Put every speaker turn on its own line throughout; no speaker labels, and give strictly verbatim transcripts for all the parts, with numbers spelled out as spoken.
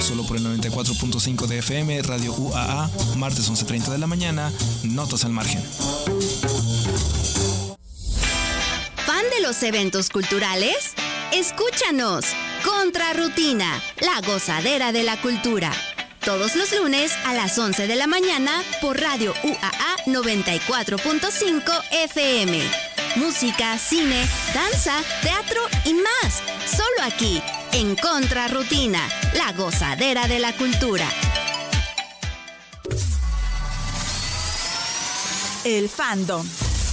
solo por el noventa y cuatro punto cinco de F M, Radio U A A, martes once treinta de la mañana, Notas al Margen.
¿Fan de los eventos culturales? Escúchanos, Contrarrutina, la gozadera de la cultura. Todos los lunes a las once de la mañana por Radio U A A noventa y cuatro punto cinco F M. Música, cine, danza, teatro y más. Solo aquí, en Contrarrutina, la gozadera de la cultura.
El fandom.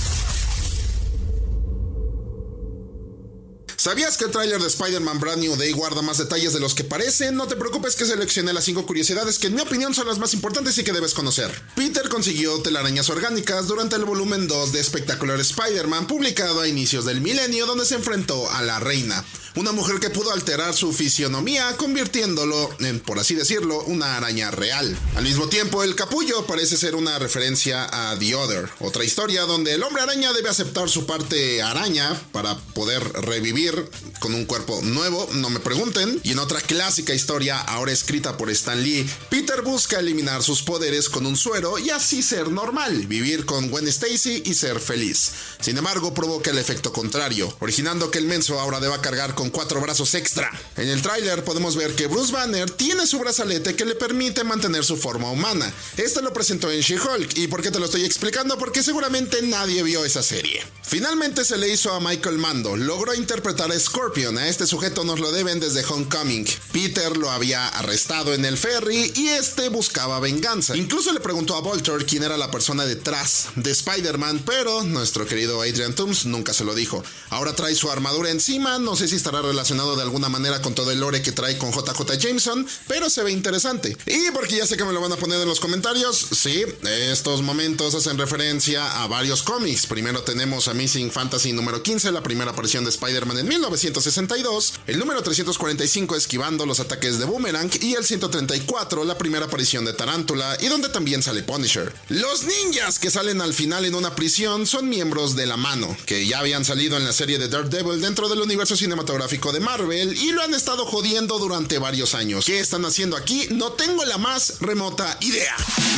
¿Sabías que el tráiler de Spider-Man Brand New Day guarda más detalles de los que parecen? No te preocupes que seleccioné las cinco curiosidades que en mi opinión son las más importantes y que debes conocer. Peter consiguió telarañas orgánicas durante el volumen dos de Spectacular Spider-Man, publicado a inicios del milenio, donde se enfrentó a la Reina, una mujer que pudo alterar su fisionomía, convirtiéndolo en, por así decirlo, una araña real. Al mismo tiempo, el capullo parece ser una referencia a The Other, otra historia donde el hombre araña debe aceptar su parte araña para poder revivir con un cuerpo nuevo, no me pregunten. Y en otra clásica historia, ahora escrita por Stan Lee, Peter busca eliminar sus poderes con un suero y así ser normal, vivir con Gwen Stacy y ser feliz. Sin embargo, provoca el efecto contrario, originando que el menso ahora deba cargar con cuatro brazos extra. En el tráiler podemos ver que Bruce Banner tiene su brazalete que le permite mantener su forma humana. Esto lo presentó en She-Hulk. ¿Y por qué te lo estoy explicando? Porque seguramente nadie vio esa serie. Finalmente se le hizo a Michael Mando, logró interpretar a Scorpion. A este sujeto nos lo deben desde Homecoming. Peter lo había arrestado en el ferry y este buscaba venganza. Incluso le preguntó a Vulture quién era la persona detrás de Spider-Man, pero nuestro querido Adrian Toomes nunca se lo dijo. Ahora trae su armadura encima, no sé si estará relacionado de alguna manera con todo el lore que trae con J J Jameson, pero se ve interesante. Y porque ya sé que me lo van a poner en los comentarios, sí, estos momentos hacen referencia a varios cómics. Primero tenemos Amazing Fantasy número quince, la primera aparición de Spider-Man en mil novecientos sesenta y dos, el número trescientos cuarenta y cinco esquivando los ataques de Boomerang y el ciento treinta y cuatro, la primera aparición de Tarántula y donde también sale Punisher. Los ninjas que salen al final en una prisión son miembros de La Mano, que ya habían salido en la serie de Daredevil dentro del universo cinematográfico de Marvel y lo han estado jodiendo durante varios años. ¿Qué están haciendo aquí? No tengo la más remota idea.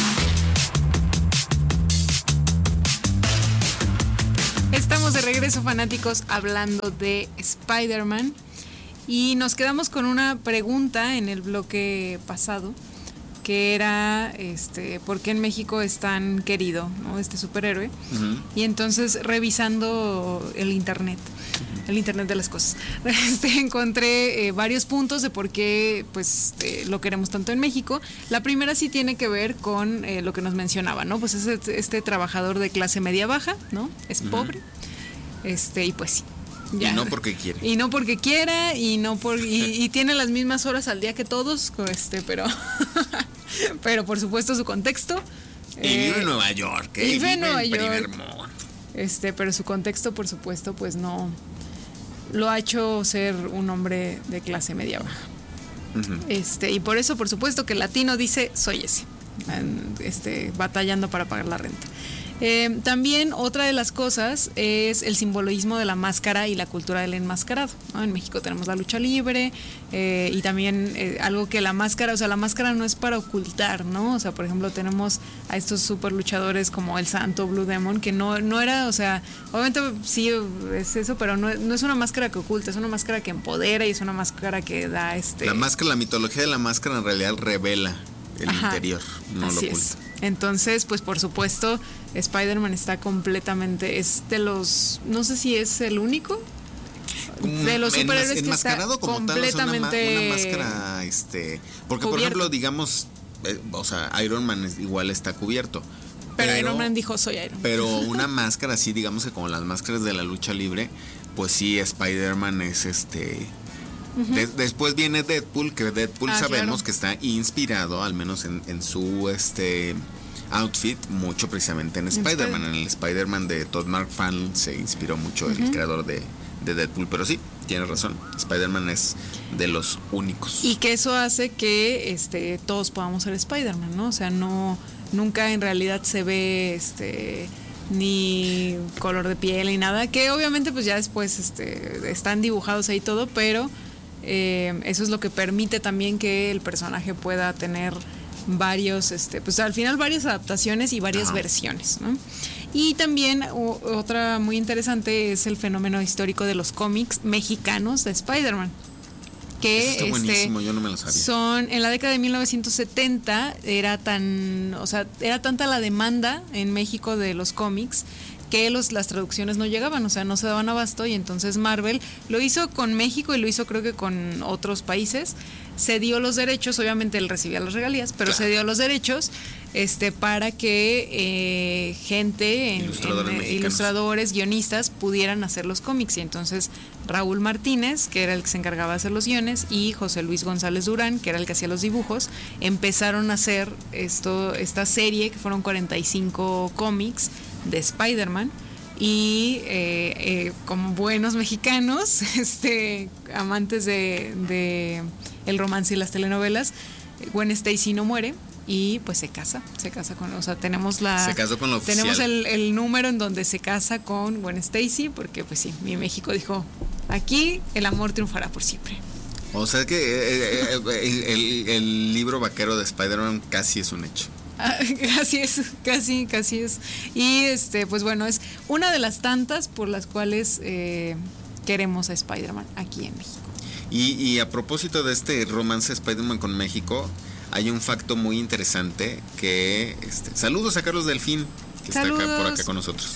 Estamos de regreso, fanáticos, hablando de Spider-Man y nos quedamos con una pregunta en el bloque pasado, que era este, ¿por qué en México es tan querido, ¿no?, este superhéroe? Uh-huh. Y entonces, revisando el internet, uh-huh. el internet de las cosas, este, encontré eh, varios puntos de por qué pues eh, lo queremos tanto en México. La primera sí tiene que ver con eh, lo que nos mencionaba, ¿no? Pues es este, este trabajador de clase media baja, ¿no? Es uh-huh. pobre, este, y pues sí. Ya.
Y no porque quiere.
Y no porque quiera, y no por y, y tiene las mismas horas al día que todos, este, pero pero por supuesto su contexto.
Y eh, vive en Nueva York, ¿eh?
Y vive en Nueva
en
York.
Primer mundo.
Este, pero su contexto, por supuesto, pues no lo ha hecho ser un hombre de clase media baja. Uh-huh. Este, y por eso, por supuesto, que el latino dice, soy ese, este, batallando para pagar la renta. Eh, también otra de las cosas es el simbolismo de la máscara y la cultura del enmascarado, ¿no? En México tenemos la lucha libre eh, y también eh, algo que la máscara, o sea, la máscara no es para ocultar, ¿no? O sea, por ejemplo, tenemos a estos super luchadores como el Santo, Blue Demon, que no, no era, o sea, obviamente sí es eso, pero no, no es una máscara que oculta, es una máscara que empodera y es una máscara que da este...
La máscara, la mitología de la máscara en realidad revela el Ajá, interior, no lo oculta. Es.
Entonces, pues por supuesto, Spider-Man está completamente, es de los, no sé si es el único de los superhéroes que está
como
completamente
tal, o sea, una, una máscara, este, porque cubierto. Por ejemplo, digamos, eh, o sea, Iron Man es, igual está cubierto.
Pero, pero Iron Man dijo, soy Iron Man.
Pero una máscara así, digamos que como las máscaras de la lucha libre, pues sí, Spider-Man es este... Uh-huh. De, después viene Deadpool, que Deadpool ah, sabemos claro. que está inspirado, al menos en, en su este outfit, mucho precisamente en Spider-Man. En el Spider-Man de Todd McFarlane se inspiró mucho uh-huh. el creador de, de Deadpool. Pero sí, tienes razón, Spider-Man es de los únicos.
Y que eso hace que este todos podamos ser Spider-Man, ¿no? O sea, no nunca en realidad se ve este ni color de piel ni nada, que obviamente pues ya después este están dibujados ahí todo, pero Eh, eso es lo que permite también que el personaje pueda tener varios, este, pues al final varias adaptaciones y varias Ajá. versiones, ¿no? Y también o, otra muy interesante es el fenómeno histórico de los cómics mexicanos de Spider-Man. Que
está buenísimo, este, yo no me lo sabía.
Son en la década de mil novecientos setenta era tan, o sea, era tanta la demanda en México de los cómics que los, las traducciones no llegaban, o sea, no se daban abasto, y entonces Marvel lo hizo con México y lo hizo creo que con otros países. Se dio los derechos, obviamente él recibía las regalías, pero claro. se dio los derechos este para que eh, gente, en,
ilustradores,
en, ilustradores, guionistas pudieran hacer los cómics. Y entonces Raúl Martínez, que era el que se encargaba de hacer los guiones, y José Luis González Durán, que era el que hacía los dibujos, empezaron a hacer esto, esta serie, que fueron cuarenta y cinco cómics de Spider-Man. Y eh, eh, como buenos mexicanos, este amantes de, de el romance y las telenovelas, Gwen Stacy no muere y pues se casa, se casa con, o sea, tenemos la
se casó con lo oficial.
Tenemos el, el número en donde se casa con Gwen Stacy, porque pues sí, mi México dijo, aquí el amor triunfará por siempre.
O sea que eh, eh, el, el, el libro vaquero de Spider-Man casi es un hecho.
Casi es, casi, casi es. Y este, pues bueno, es una de las tantas por las cuales eh, queremos a Spider-Man aquí en México.
Y, y a propósito de este romance Spider-Man con México, hay un facto muy interesante que este, saludos a Carlos Delfín, que
saludos.
está acá, por acá con nosotros.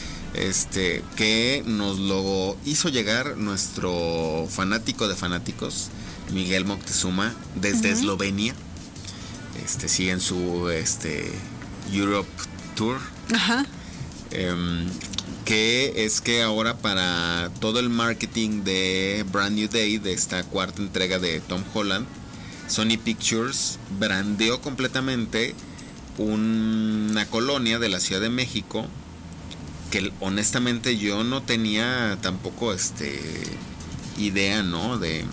Este, que nos lo hizo llegar nuestro fanático de fanáticos, Miguel Moctezuma, desde uh-huh. Eslovenia. Este, sigue en su este, Europe Tour.
Ajá.
Eh, que es que ahora para todo el marketing de Brand New Day, de esta cuarta entrega de Tom Holland, Sony Pictures brandeó completamente una colonia de la Ciudad de México que honestamente yo no tenía tampoco este idea, ¿no? de,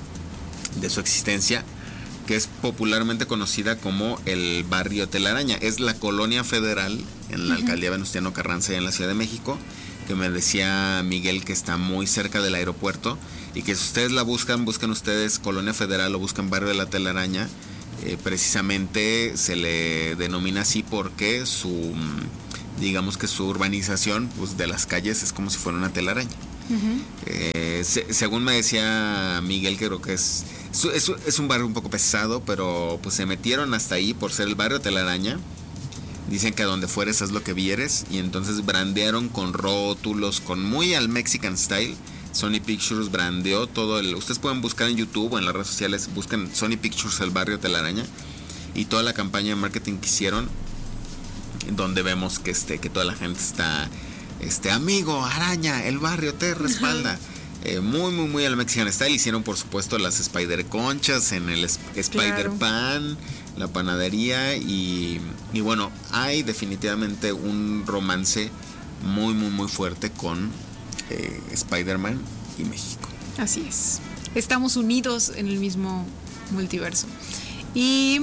de su existencia, que es popularmente conocida como el barrio Telaraña. Es la colonia federal en la uh-huh. alcaldía Venustiano Carranza, en la Ciudad de México, que me decía Miguel que está muy cerca del aeropuerto, y que si ustedes la buscan, buscan ustedes Colonia Federal o buscan Barrio de la Telaraña, eh, precisamente se le denomina así porque su, digamos que su urbanización, pues, de las calles es como si fuera una telaraña. Uh-huh. Eh, se, según me decía Miguel, que creo que es, es es un barrio un poco pesado, pero pues se metieron hasta ahí por ser el barrio Telaraña. Dicen que a donde fueres haz lo que vieres, y entonces brandearon con rótulos, con muy al Mexican style. Sony Pictures brandeó todo el, ustedes pueden buscar en YouTube o en las redes sociales, buscan Sony Pictures el barrio Telaraña, y toda la campaña de marketing que hicieron, donde vemos que este que toda la gente está Este amigo, araña, el barrio te respalda. Eh, muy, muy, muy al Mexican Style. Hicieron, por supuesto, las Spider Conchas en el Spider Pan, la panadería. Y, y bueno, hay definitivamente un romance muy, muy, muy fuerte con eh, Spider-Man y México.
Así es. Estamos unidos en el mismo multiverso. Y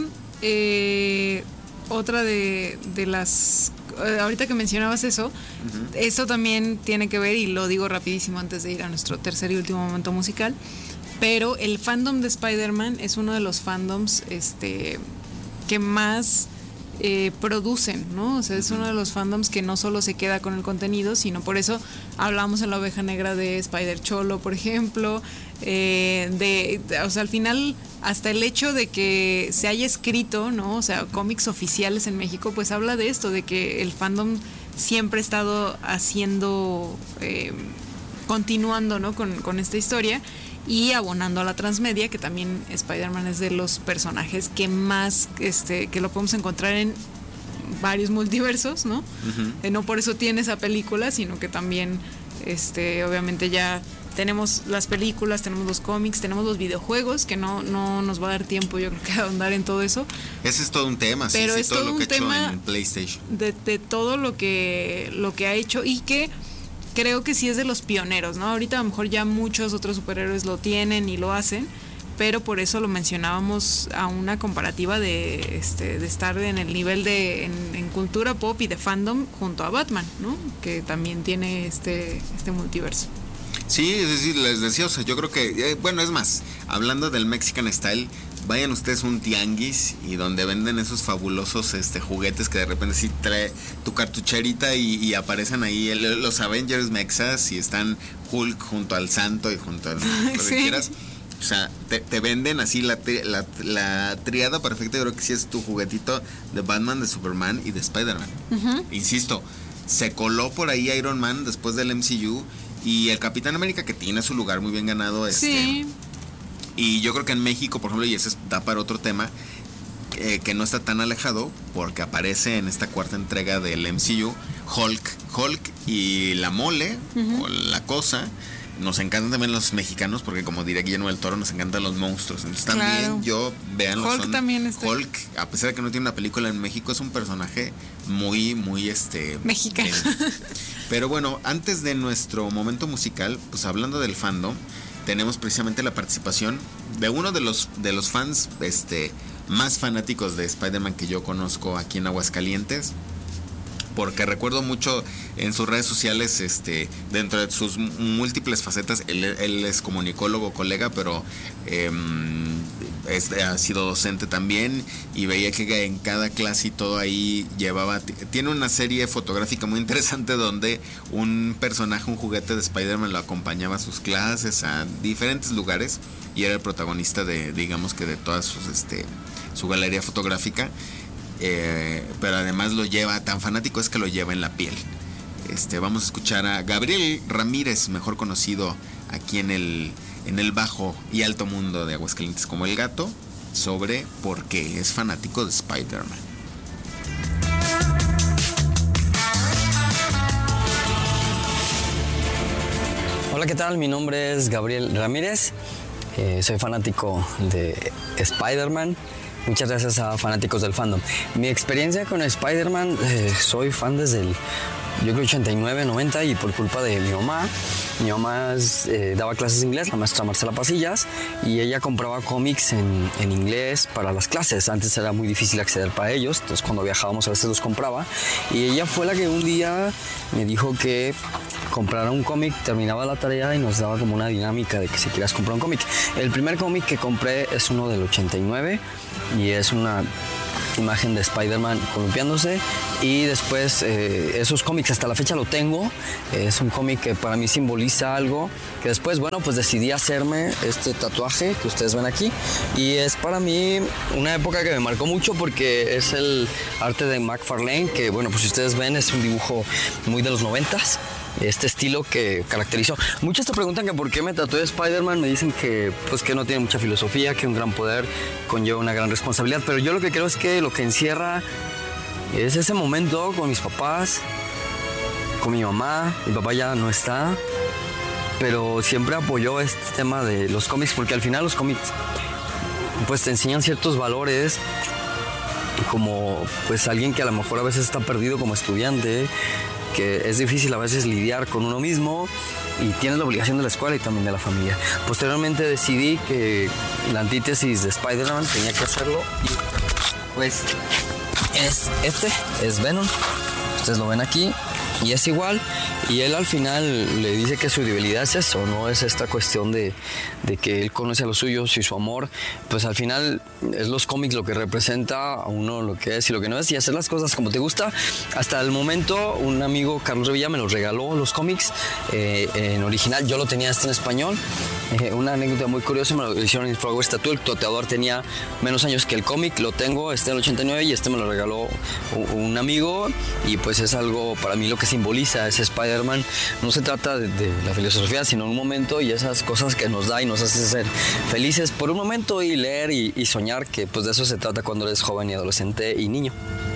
eh, otra de, de las... ahorita que mencionabas eso, uh-huh. eso también tiene que ver, y lo digo rapidísimo antes de ir a nuestro tercer y último momento musical, pero el fandom de Spider-Man es uno de los fandoms este, que más eh, producen, ¿no? O sea, es uno de los fandoms que no solo se queda con el contenido, sino por eso hablamos en La Oveja Negra de Spider Cholo, por ejemplo, eh, de, de, o sea, al final hasta el hecho de que se haya escrito, ¿no? O sea, cómics oficiales en México, pues habla de esto, de que el fandom siempre ha estado haciendo, eh, continuando, ¿no? Con, con esta historia y abonando a la transmedia, que también Spider-Man es de los personajes que más, este, que lo podemos encontrar en varios multiversos, ¿no? Uh-huh. Eh, no por eso tiene esa película, sino que también, este, obviamente ya tenemos las películas, tenemos los cómics, tenemos los videojuegos, que no, no nos va a dar tiempo, yo creo, que ahondar en todo eso.
Ese es todo un tema,
pero
sí,
es
sí, todo,
todo
lo que
un
ha
tema
hecho en PlayStation.
De, de todo lo que, lo que ha hecho, y que creo que sí es de los pioneros, ¿no? Ahorita a lo mejor ya muchos otros superhéroes lo tienen y lo hacen, pero por eso lo mencionábamos a una comparativa de, este, de estar en el nivel de en, en cultura pop y de fandom junto a Batman, ¿no? Que también tiene este, este multiverso.
Sí, sí, sí, les decía, o sea, yo creo que, eh, bueno, es más, hablando del Mexican Style, vayan ustedes a un tianguis y donde venden esos fabulosos este juguetes que de repente sí trae tu cartucherita y, y aparecen ahí el, los Avengers mexas y están Hulk junto al Santo y junto a lo que
Sí.
quieras. O sea, te, te venden así la, tri- la, la triada perfecta. Yo creo que sí es tu juguetito de Batman, de Superman y de Spider-Man. Uh-huh. Insisto, se coló por ahí Iron Man después del M C U y el Capitán América, que tiene su lugar muy bien ganado. Este,
Sí.
Y yo creo que en México, por ejemplo, y ese da para otro tema, eh, que no está tan alejado, porque aparece en esta cuarta entrega del M C U Hulk, Hulk y la mole, uh-huh. o la cosa. Nos encantan también los mexicanos, porque como diría Guillermo del Toro, nos encantan los monstruos. Entonces también claro. yo, véanlo,
Hulk
son,
también está.
Hulk, a pesar de que no tiene una película en México, es un personaje muy, muy este
mexicano.
Eh, pero bueno, antes de nuestro momento musical, pues hablando del fandom, tenemos precisamente la participación de uno de los de los fans este más fanáticos de Spider-Man que yo conozco aquí en Aguascalientes. Porque recuerdo mucho en sus redes sociales, este, dentro de sus múltiples facetas, él, él es comunicólogo, colega, pero eh, es, ha sido docente también, y veía que en cada clase y todo ahí llevaba, tiene una serie fotográfica muy interesante donde un personaje, un juguete de Spider-Man lo acompañaba a sus clases, a diferentes lugares, y era el protagonista de, digamos que de toda sus, este, su galería fotográfica. Eh, pero además lo lleva, tan fanático es que lo lleva en la piel. Este, vamos a escuchar a Gabriel Ramírez, mejor conocido aquí en el, en el bajo y alto mundo de Aguascalientes como El Gato, sobre por qué es fanático de Spider-Man.
Hola, ¿qué tal? Mi nombre es Gabriel Ramírez, eh, soy fanático de Spider-Man. Muchas gracias a fanáticos del fandom. Mi experiencia con Spider-Man, eh, soy fan desde el, yo creo, ochenta y nueve, noventa, y por culpa de mi mamá. Mi mamá eh, daba clases de inglés, la maestra Marcela Pasillas, y ella compraba cómics en, en inglés para las clases. Antes era muy difícil acceder para ellos, entonces cuando viajábamos a veces los compraba. Y ella fue la que un día me dijo que comprara un cómic, terminaba la tarea y nos daba como una dinámica de que si quieras comprar un cómic. El primer cómic que compré es uno del ochenta y nueve y es una imagen de Spider-Man columpiándose, y después eh, esos cómics hasta la fecha lo tengo. Es un cómic que para mí simboliza algo, que después, bueno, pues decidí hacerme este tatuaje que ustedes ven aquí, y es para mí una época que me marcó mucho porque es el arte de McFarlane, que bueno, pues si ustedes ven es un dibujo muy de los noventas. Este estilo que caracterizó. Muchos te preguntan que por qué me tatué Spider-Man, me dicen que pues que no tiene mucha filosofía, que un gran poder conlleva una gran responsabilidad, pero yo lo que creo es que lo que encierra es ese momento con mis papás, con mi mamá. Mi papá ya no está, pero siempre apoyó este tema de los cómics, porque al final los cómics pues te enseñan ciertos valores, como pues alguien que a lo mejor a veces está perdido como estudiante, que es difícil a veces lidiar con uno mismo y tienes la obligación de la escuela y también de la familia. Posteriormente decidí que la antítesis de Spider-Man tenía que hacerlo, y pues es este, es Venom. Ustedes lo ven aquí y es igual, y él al final le dice que su debilidad es eso, no es esta cuestión de, de que él conoce a los suyos y su amor, pues al final es los cómics lo que representa a uno lo que es y lo que no es, y hacer las cosas como te gusta. Hasta el momento un amigo, Carlos Revilla, me los regaló los cómics eh, en original. Yo lo tenía este en español. Eh, una anécdota muy curiosa, me lo hicieron en Flower Tattoo. El toteador tenía menos años que el cómic, lo tengo, este en el ochenta y nueve, y este me lo regaló un, un amigo, y pues es algo para mí lo que simboliza ese Spider-Man. No se trata de, de la filosofía, sino un momento y esas cosas que nos da y nos hace ser felices por un momento, y leer y, y soñar, que pues de eso se trata cuando eres joven y adolescente y niño.